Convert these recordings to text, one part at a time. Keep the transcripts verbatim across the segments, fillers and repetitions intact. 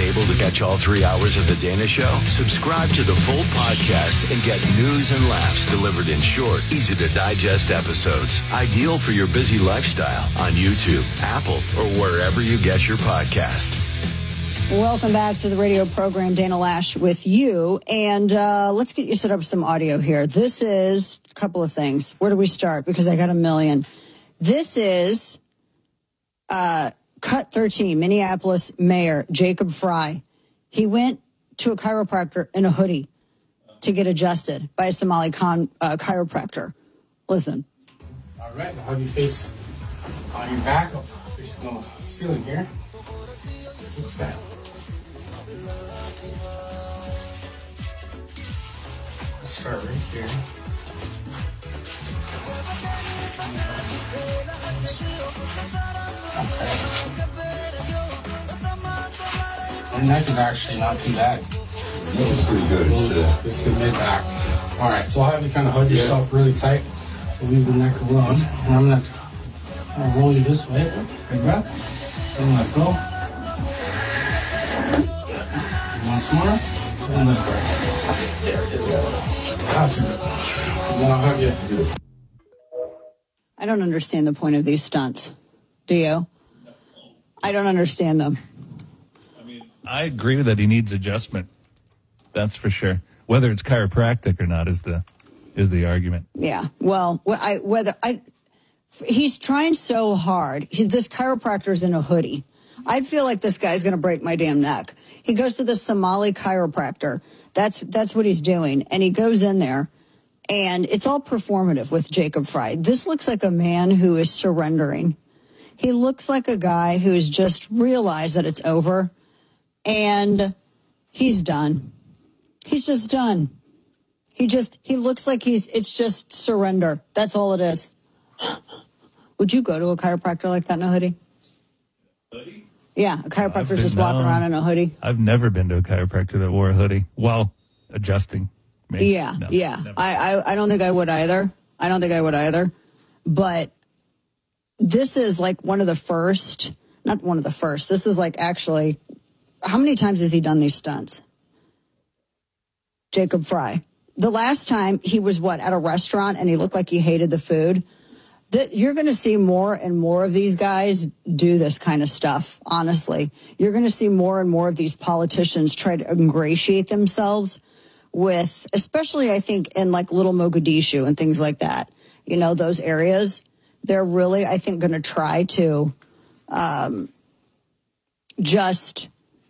Unable to catch all three hours of The Dana Show? Subscribe to the full podcast and get news and laughs delivered in short, easy-to-digest episodes. Ideal for your busy lifestyle on YouTube, Apple, or wherever you get your podcast. Welcome back to the radio program, Dana Lash with you. And uh, let's get you set up with some audio here. This is a couple of things. Where do we start? Because I got a million. This is uh, Cut thirteen, Minneapolis Mayor Jacob Frey. He went to a chiropractor in a hoodie to get adjusted by a Somali con, uh, chiropractor. Listen. All right, now have you face on your back, facing the ceiling here. Look at that. Start right here. Okay. My neck is actually not too bad. So it's pretty good. It's the, it's the mid back. All right, so I'll have you kind of hug yourself really tight. Leave the neck alone. And I'm gonna, I'm gonna roll you this way. Big breath. And let go. Once more. And let go. There it is. That's good. And then I'll have you. I don't understand the point of these stunts. Do you? I don't understand them. I mean, I agree that he needs adjustment. That's for sure. Whether it's chiropractic or not is the is the argument. Yeah. Well, I whether I he's trying so hard. He, this chiropractor's in a hoodie. I'd feel like this guy's going to break my damn neck. He goes to the Somali chiropractor. That's that's what he's doing. And he goes in there, and it's all performative with Jacob Frey. This looks like a man who is surrendering. He looks like a guy who's just realized that it's over, and he's done. He's just done. He just, he looks like he's, it's just surrender. That's all it is. Would you go to a chiropractor like that in a hoodie? Hoodie? Yeah, a chiropractor's been, just walking no, around in a hoodie. I've never been to a chiropractor that wore a hoodie. Well, adjusting. Maybe. Yeah, no, yeah. I, I, I don't think I would either. I don't think I would either. But this is like one of the first, not one of the first. This is like actually, how many times has he done these stunts? Jacob Frey. The last time he was what, at a restaurant and he looked like he hated the food. That you're going to see more and more of these guys do this kind of stuff, honestly. You're going to see more and more of these politicians try to ingratiate themselves with, especially I think in like Little Mogadishu and things like that. You know, those areas, they're really, I think, going to try to um, just...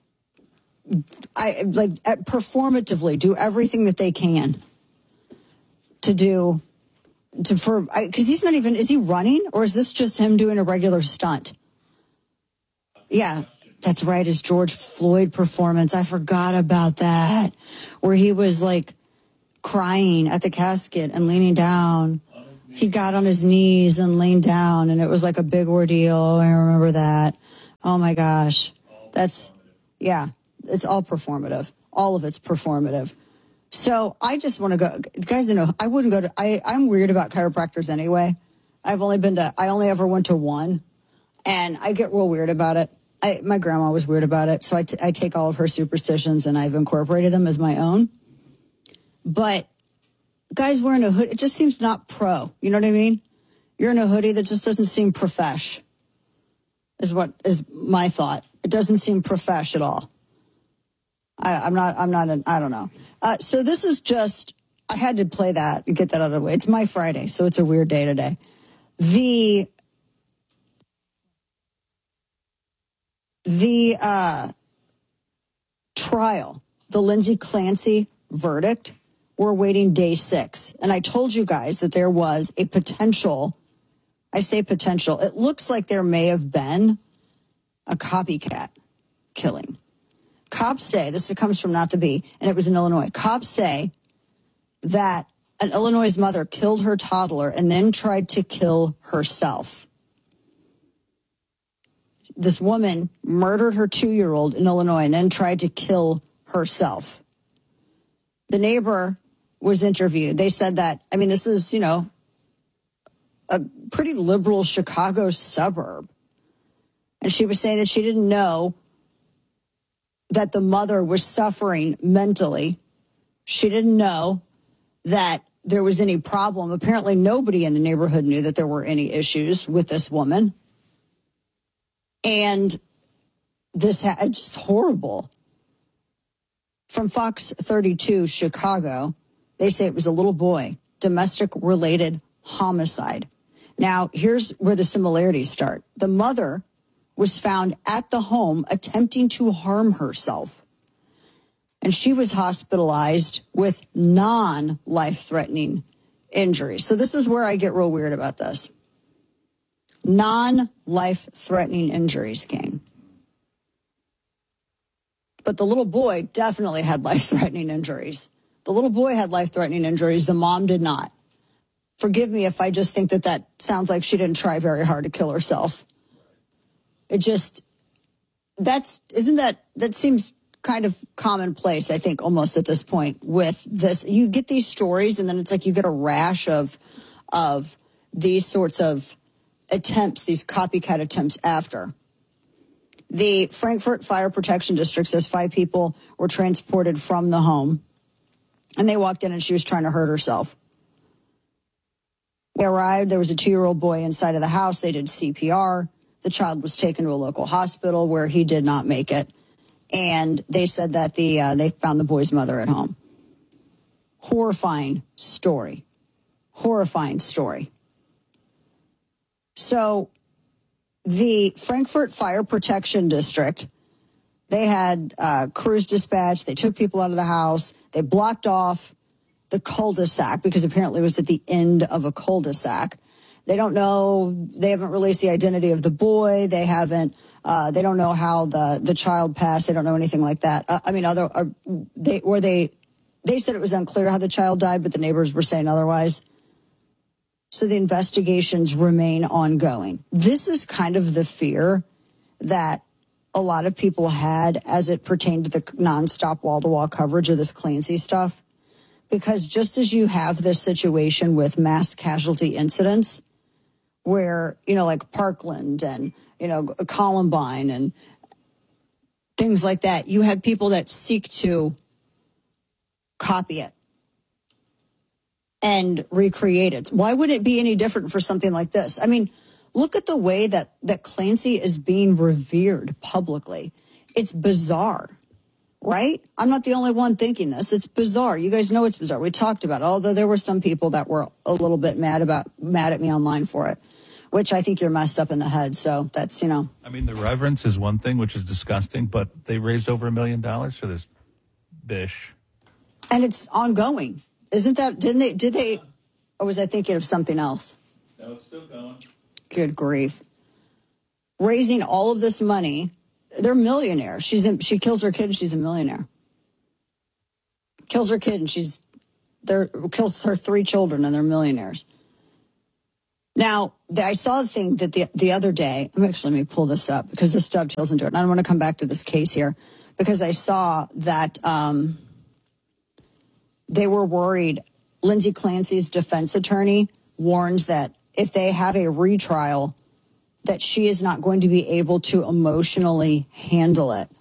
I like performatively do everything that they can to do to for because he's not even, is he running or is this just him doing a regular stunt? Yeah, that's right. His George Floyd performance. I forgot about that, where he was like crying at the casket and leaning down. He got on his knees and leaned down, and it was like a big ordeal. I remember that. Oh my gosh, that's yeah. It's all performative. All of it's performative. So I just want to go, guys, you know, I wouldn't go to, I, I'm weird about chiropractors anyway. I've only been to, I only ever went to one, and I get real weird about it. I, my grandma was weird about it. So I, t- I take all of her superstitions and I've incorporated them as my own. But guys wearing a hoodie, it just seems not pro. You know what I mean? You're in a hoodie that just doesn't seem profesh, is what is my thought. It doesn't seem profesh at all. I, I'm not, I'm not, an, I don't know. Uh, so this is just, I had to play that and get that out of the way. It's my Friday, so it's a weird day today. The, the uh, trial, the Lindsay Clancy verdict, we're waiting day six. And I told you guys that there was a potential, I say potential, it looks like there may have been a copycat killing. Cops say, this comes from Not the Bee, and it was in Illinois. Cops say that an Illinois mother killed her toddler and then tried to kill herself. This woman murdered her two-year-old in Illinois and then tried to kill herself. The neighbor was interviewed. They said that, I mean, this is, you know, a pretty liberal Chicago suburb. And she was saying that she didn't know that the mother was suffering mentally. She didn't know that there was any problem. Apparently, nobody in the neighborhood knew that there were any issues with this woman. And this ha- just horrible. From Fox thirty-two, Chicago, they say it was a little boy, domestic-related homicide. Now, here's where the similarities start. The mother was found at the home attempting to harm herself. And she was hospitalized with non-life-threatening injuries. So this is where I get real weird about this. Non-life-threatening injuries came. But the little boy definitely had life-threatening injuries. The little boy had life-threatening injuries. The mom did not. Forgive me if I just think that that sounds like she didn't try very hard to kill herself. It just, that's, isn't that, that seems kind of commonplace, I think, almost at this point with this. You get these stories and then it's like you get a rash of, of these sorts of attempts, these copycat attempts after. The Frankfurt Fire Protection District says five people were transported from the home and they walked in and she was trying to hurt herself. They arrived, there was a two-year-old boy inside of the house. They did C P R. The child was taken to a local hospital where he did not make it. And they said that the uh, they found the boy's mother at home. Horrifying story. Horrifying story. So the Frankfurt Fire Protection District, they had uh, crews dispatched. They took people out of the house. They blocked off the cul-de-sac because apparently it was at the end of a cul-de-sac. They don't know, they haven't released the identity of the boy. They haven't, uh, they don't know how the, the child passed. They don't know anything like that. Uh, I mean, other, uh, they, or they, they said it was unclear how the child died, but the neighbors were saying otherwise. So the investigations remain ongoing. This is kind of the fear that a lot of people had as it pertained to the nonstop wall-to-wall coverage of this Clancy stuff. Because just as you have this situation with mass casualty incidents, where, you know, like Parkland and, you know, Columbine and things like that, you had people that seek to copy it and recreate it. Why would it be any different for something like this? I mean, look at the way that, that Clancy is being revered publicly. It's bizarre, right? I'm not the only one thinking this. It's bizarre. You guys know it's bizarre. We talked about it, although there were some people that were a little bit mad about mad at me online for it, which I think you're messed up in the head. So that's, you know. I mean, the reverence is one thing, which is disgusting, but they raised over a million dollars for this bish. And it's ongoing. Isn't that, didn't they, did they, or was I thinking of something else? No, it's still going. Good grief. Raising all of this money. They're millionaires. She's in, she kills her kid and she's a millionaire. Kills her kid and she's, they're, kills her three children and they're millionaires. Now, the, I saw the thing that the, the other day, I'm actually, let me pull this up because this dovetails into it. And I don't want to come back to this case here because I saw that um, they were worried. Lindsay Clancy's defense attorney warns that if they have a retrial, that she is not going to be able to emotionally handle it.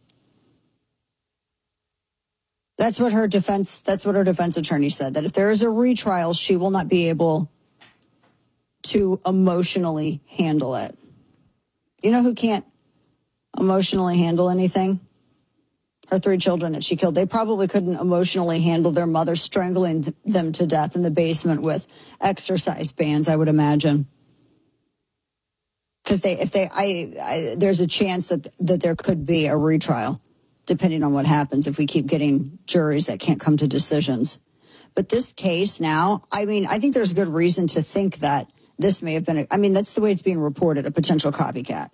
That's what her defense, that's what her defense attorney said, that if there is a retrial, she will not be able to emotionally handle it. You know who can't emotionally handle anything? Her three children that she killed. They probably couldn't emotionally handle their mother strangling them to death in the basement with exercise bands, I would imagine. Because they, if they, I, I, there's a chance that that there could be a retrial, depending on what happens if we keep getting juries that can't come to decisions. But this case now, I mean, I think there's good reason to think that this may have been, a, I mean, that's the way it's being reported, a potential copycat.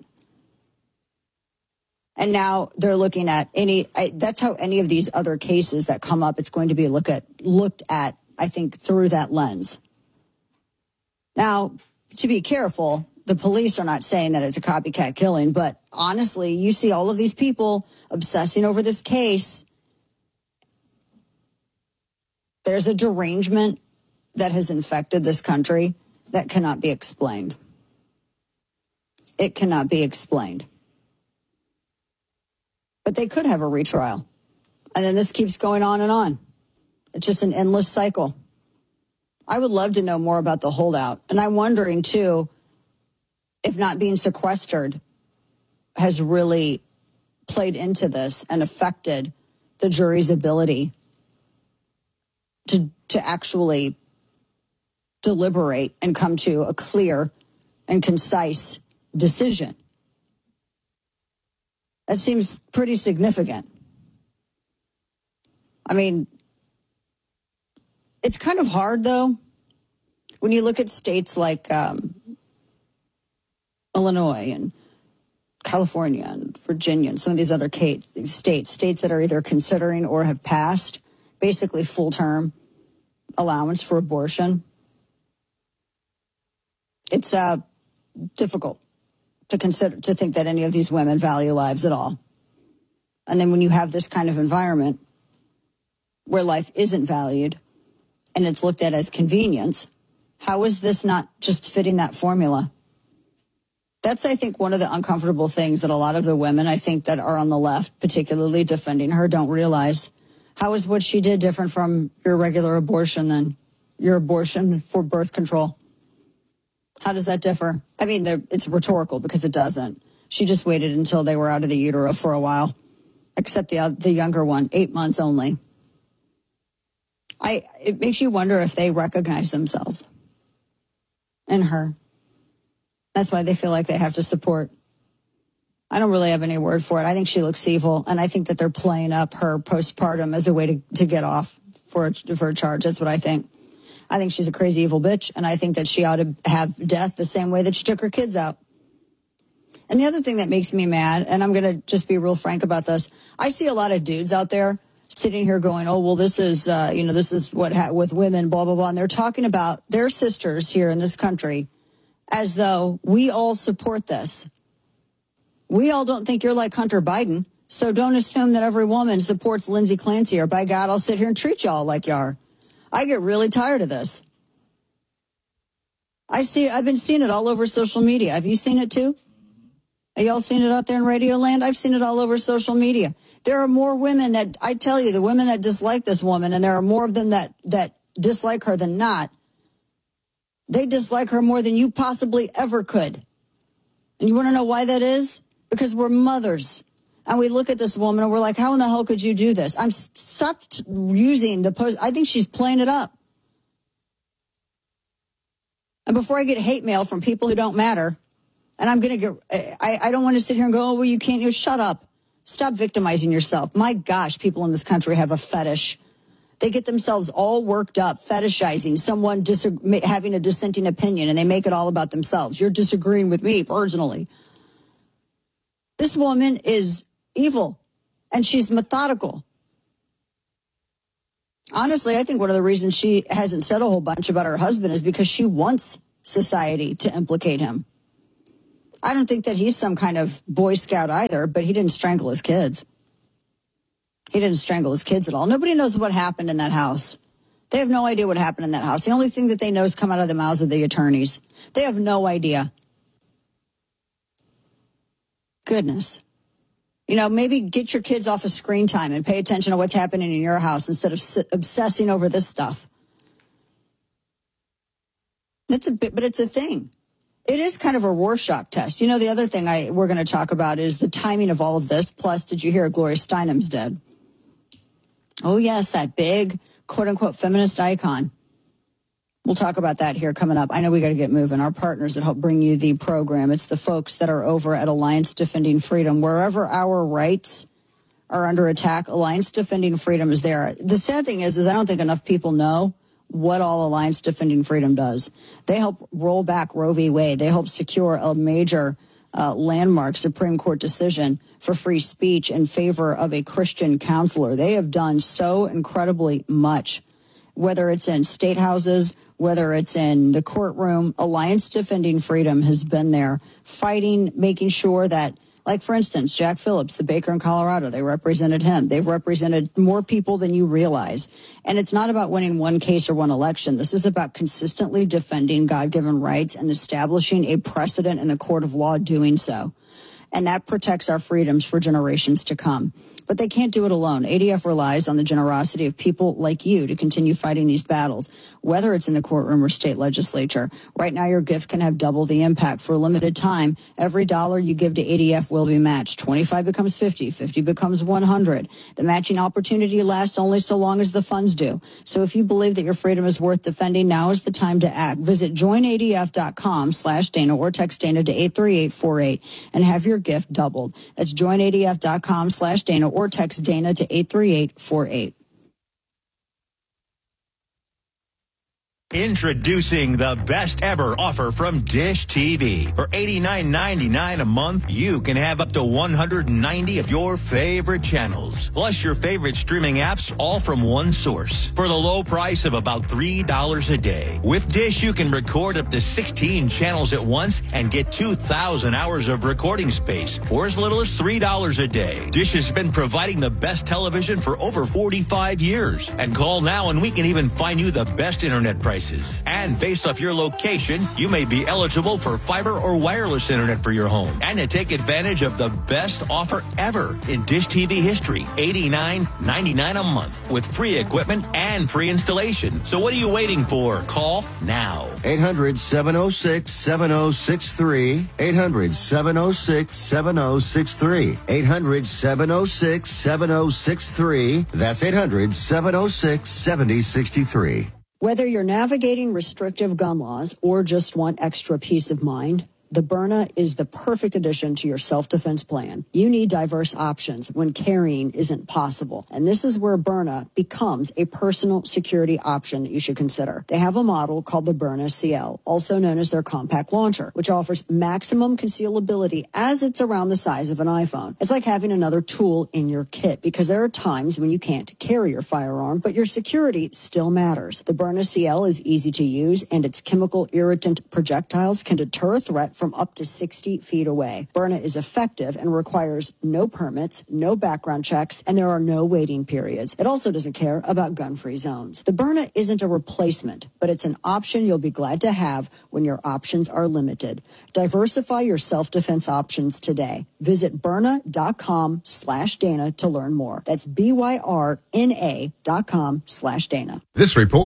And now they're looking at any, I, that's how any of these other cases that come up, it's going to be look at, looked at, I think, through that lens. Now, to be careful, the police are not saying that it's a copycat killing, but honestly, you see all of these people obsessing over this case. There's a derangement that has infected this country that cannot be explained. It cannot be explained. But they could have a retrial. And then this keeps going on and on. It's just an endless cycle. I would love to know more about the holdout. And I'm wondering, too, if not being sequestered has really played into this and affected the jury's ability to to actually deliberate and come to a clear and concise decision. That seems pretty significant. I mean, it's kind of hard, though, when you look at states like um, Illinois and California and Virginia and some of these other states, states that are either considering or have passed basically full-term allowance for abortion. It's uh, difficult to consider, to think that any of these women value lives at all. And then when you have this kind of environment where life isn't valued and it's looked at as convenience, how is this not just fitting that formula? That's, I think, one of the uncomfortable things that a lot of the women, I think, that are on the left, particularly defending her, don't realize. How is what she did different from your regular abortion than your abortion for birth control? How does that differ? I mean, it's rhetorical because it doesn't. She just waited until they were out of the utero for a while, except the the younger one, eight months only. I it makes you wonder if they recognize themselves in her. That's why they feel like they have to support. I don't really have any word for it. I think she looks evil, and I think that they're playing up her postpartum as a way to, to get off for a, for a charge. That's what I think. I think she's a crazy, evil bitch, and I think that she ought to have death the same way that she took her kids out. And the other thing that makes me mad, and I'm going to just be real frank about this, I see a lot of dudes out there sitting here going, oh, well, this is, uh, you know, this is what ha- with women, blah, blah, blah. And they're talking about their sisters here in this country as though we all support this. We all don't think you're like Hunter Biden, so don't assume that every woman supports Lindsey Clancy, or by God, I'll sit here and treat y'all like you are. I get really tired of this. I see, I've been seeing it all over social media. Have you seen it too? Have y'all seen it out there in Radio Land? I've seen it all over social media. There are more women that, I tell you, the women that dislike this woman, and there are more of them that, that dislike her than not. They dislike her more than you possibly ever could. And you want to know why that is? Because we're mothers. And we look at this woman and we're like, how in the hell could you do this? I'm stopped using the post. I think she's playing it up. And before I get hate mail from people who don't matter, and I'm going to get, I, I don't want to sit here and go, oh, well, you can't, you shut up. Stop victimizing yourself. My gosh, people in this country have a fetish. They get themselves all worked up, fetishizing someone disag- having a dissenting opinion, and they make it all about themselves. You're disagreeing with me personally. This woman is evil, and she's methodical. Honestly, I think one of the reasons she hasn't said a whole bunch about her husband is because she wants society to implicate him. I don't think that he's some kind of Boy Scout either, but he didn't strangle his kids. He didn't strangle his kids at all. Nobody knows what happened in that house. They have no idea what happened in that house. The only thing that they know is come out of the mouths of the attorneys. They have no idea. Goodness. You know, maybe get your kids off of screen time and pay attention to what's happening in your house instead of obsessing over this stuff. That's a bit, but it's a thing. It is kind of a Rorschach test. You know, the other thing I we're going to talk about is the timing of all of this. Plus, did you hear Gloria Steinem's dead? Oh, yes, that big, quote-unquote, feminist icon. We'll talk about that here coming up. I know we got to get moving. Our partners that help bring you the program, it's the folks that are over at Alliance Defending Freedom. Wherever our rights are under attack, Alliance Defending Freedom is there. The sad thing is, is I don't think enough people know what all Alliance Defending Freedom does. They help roll back Roe v. Wade. They help secure a major uh, landmark Supreme Court decision for free speech in favor of a Christian counselor. They have done so incredibly much, whether it's in state houses, whether it's in the courtroom. Alliance Defending Freedom has been there fighting, making sure that, like, for instance, Jack Phillips, the baker in Colorado, they represented him. They've represented more people than you realize. And it's not about winning one case or one election. This is about consistently defending God-given rights and establishing a precedent in the court of law doing so. and that protects our freedoms for generations to come. But they can't do it alone. A D F relies on the generosity of people like you to continue fighting these battles, whether it's in the courtroom or state legislature. Right now, your gift can have double the impact. For a limited time, every dollar you give to A D F will be matched. twenty-five becomes fifty, fifty becomes one hundred. The matching opportunity lasts only so long as the funds do. So if you believe that your freedom is worth defending, now is the time to act. Visit joinadf.com slash Dana or text Dana to eight three eight four eight and have your gift doubled. That's joinadf.com slash Dana or text Dana to eight three eight four eight. Introducing the best ever offer from Dish T V. For eighty-nine ninety-nine a month, you can have up to one hundred ninety of your favorite channels, plus your favorite streaming apps, all from one source, for the low price of about three dollars a day. With Dish, you can record up to sixteen channels at once and get two thousand hours of recording space for as little as three dollars a day. Dish has been providing the best television for over forty-five years. And call now and we can even find you the best internet price. And based off your location, you may be eligible for fiber or wireless internet for your home. And to take advantage of the best offer ever in Dish T V history, eighty-nine ninety-nine a month with free equipment and free installation. So what are you waiting for? Call now. eight hundred seven oh six seven oh six three. eight hundred seven oh six seven oh six three. eight hundred seven oh six seven oh six three. That's eight hundred seven oh six seven oh six three. Whether you're navigating restrictive gun laws or just want extra peace of mind, the Byrna is the perfect addition to your self-defense plan. You need diverse options when carrying isn't possible. And this is where Byrna becomes a personal security option that you should consider. They have a model called the Byrna C L, also known as their compact launcher, which offers maximum concealability as it's around the size of an iPhone. It's like having another tool in your kit because there are times when you can't carry your firearm, but your security still matters. The Byrna C L is easy to use, and its chemical irritant projectiles can deter a threat from up to sixty feet away. Byrna is effective and requires no permits, no background checks, and there are no waiting periods. It also doesn't care about gun-free zones. The Byrna isn't a replacement, but it's an option you'll be glad to have when your options are limited. Diversify your self-defense options today. Visit Byrna.com slash Dana to learn more. That's B-Y-R-N-A dot com slash Dana. This report.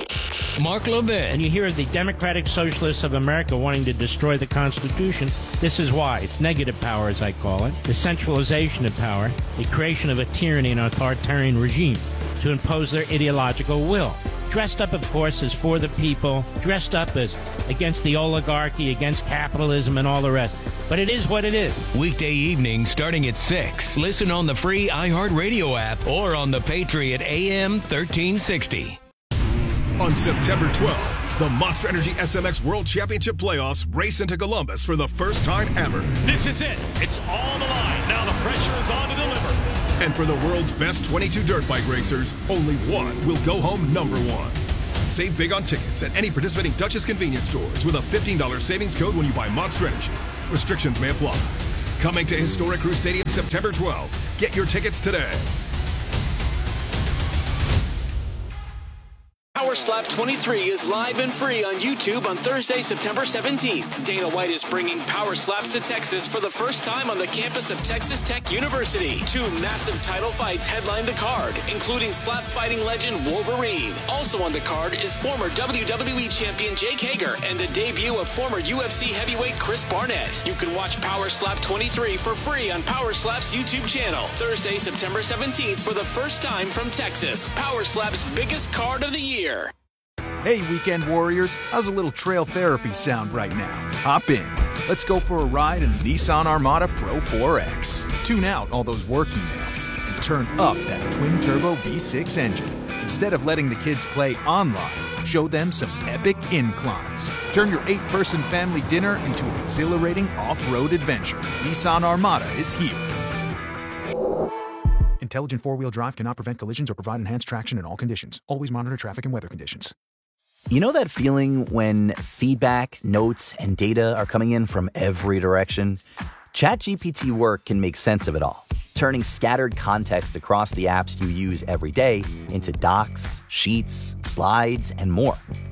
Mark Levin. And you hear the Democratic Socialists of America wanting to destroy the Constitution. This is why. It's negative power, as I call it. The centralization of power. The creation of a tyranny and authoritarian regime to impose their ideological will. Dressed up, of course, as for the people. Dressed up as against the oligarchy, against capitalism, and all the rest. But it is what it is. Weekday evening starting at six. Listen on the free iHeartRadio app or on the Patriot A M thirteen sixty. On September twelfth, the Monster Energy S M X World Championship Playoffs race into Columbus for the first time ever. This is it. It's on the line. Now the pressure is on to deliver. And for the world's best twenty-two dirt bike racers, only one will go home number one. Save big on tickets at any participating Duchess convenience stores with a fifteen dollars savings code when you buy Monster Energy. Restrictions may apply. Coming to historic Crew Stadium September twelfth. Get your tickets today. Power Slap twenty-three is live and free on YouTube on Thursday, September seventeenth. Dana White is bringing Power Slaps to Texas for the first time on the campus of Texas Tech University. Two massive title fights headline the card, including slap fighting legend Wolverine. Also on the card is former W W E champion Jake Hager and the debut of former U F C heavyweight Chris Barnett. You can watch Power Slap twenty-three for free on Power Slap's YouTube channel. Thursday, September seventeenth for the first time from Texas. Power Slap's biggest card of the year. Hey, Weekend Warriors, how's a little trail therapy sound right now? Hop in. Let's go for a ride in the Nissan Armada Pro four X. Tune out all those work emails and turn up that twin-turbo V six engine. Instead of letting the kids play online, show them some epic inclines. Turn your eight-person family dinner into an exhilarating off-road adventure. Nissan Armada is here. Intelligent four-wheel drive cannot prevent collisions or provide enhanced traction in all conditions. Always monitor traffic and weather conditions. You know that feeling when feedback, notes, and data are coming in from every direction? ChatGPT Work can make sense of it all, turning scattered context across the apps you use every day into docs, sheets, slides, and more.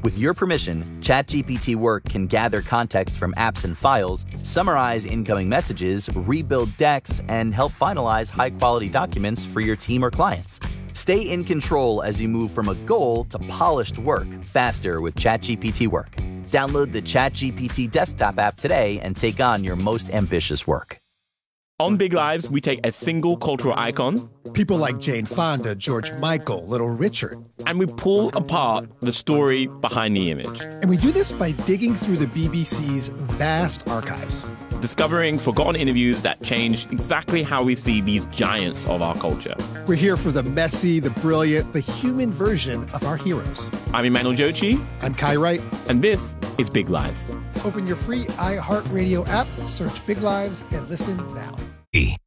With your permission, ChatGPT Work can gather context from apps and files, summarize incoming messages, rebuild decks, and help finalize high-quality documents for your team or clients. Stay in control as you move from a goal to polished work faster with ChatGPT Work. Download the ChatGPT desktop app today and take on your most ambitious work. On Big Lives, we take a single cultural icon, people like Jane Fonda, George Michael, Little Richard, and we pull apart the story behind the image. And we do this by digging through the B B C's vast archives, discovering forgotten interviews that changed exactly how we see these giants of our culture. We're here for the messy, the brilliant, the human version of our heroes. I'm Emmanuel Jochi. I'm Kai Wright. And this is Big Lives. Open your free iHeartRadio app, search Big Lives, and listen now.